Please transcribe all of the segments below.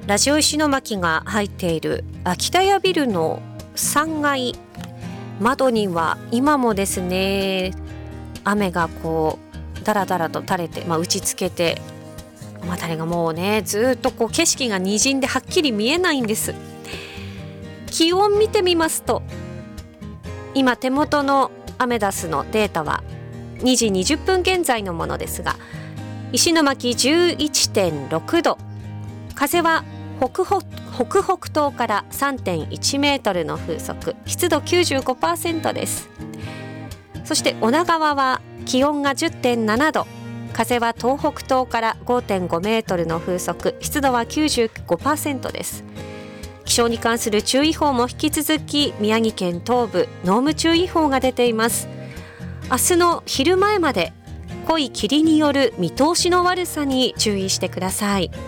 ラジオ石巻が入っている秋田屋ビルの3階、窓には今もですね、雨がだらだらと垂れて、打ちつけて、辺りがもうね、ずっと景色がにじんではっきり見えないんです。気温見てみますと、今手元のアメダスのデータは2時20分現在のものですが、石巻 11.6 度、風は北北東から 3.1 メートルの風速、湿度 95% です。そして女川は気温が 10.7 度、風は東北東から 5.5 メートルの風速、湿度は 95% です。気象に関する注意報も引き続き宮城県東部濃霧注意報が出ています。明日の昼前まで濃い霧による見通しの悪さに注意してください。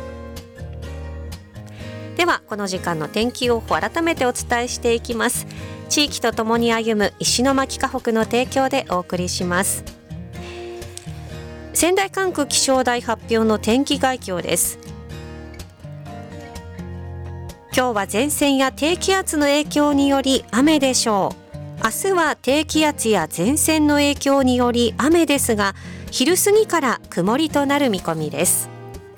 ではこの時間の天気予報、改めてお伝えしていきます。地域とともに歩む石巻河北の提供でお送りします。仙台管区気象台発表の天気概況です。今日は前線や低気圧の影響により雨でしょう。明日は低気圧や前線の影響により雨ですが、昼過ぎから曇りとなる見込みです。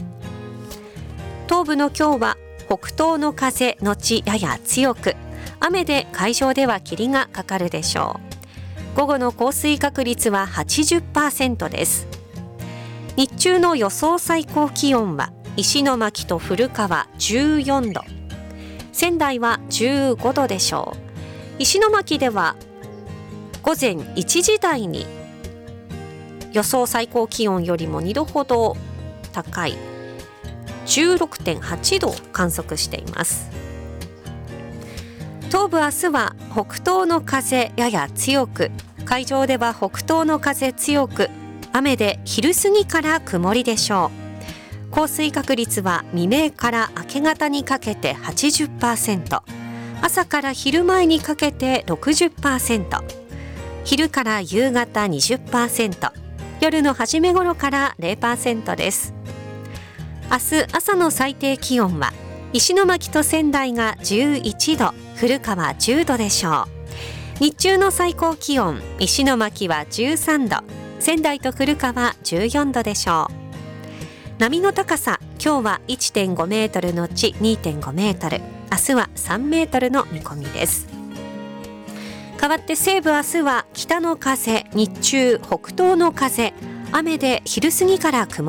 東部の今日は北東の風のちやや強く、雨で海上では霧がかかるでしょう。午後の降水確率は 80% です。日中の予想最高気温は石巻と古川14度、仙台は15度でしょう。石巻では午前1時台に予想最高気温よりも2度ほど高い 16.8 度を観測しています。東部明日は北東の風やや強く、海上では北東の風強く、雨で昼過ぎから曇りでしょう。降水確率は未明から明け方にかけて 80%、 朝から昼前にかけて 60%、 昼から夕方 20%、 夜の初め頃から 0% です。明日朝の最低気温は石巻と仙台が11度、古川10度でしょう。日中の最高気温、石巻は13度、仙台と古川14度でしょう。波の高さ、今日は 1.5 メートルのち 2.5 メートル、明日は3メートルの見込みです。代わって西部、明日は北の風、日中北東の風、雨で昼過ぎから曇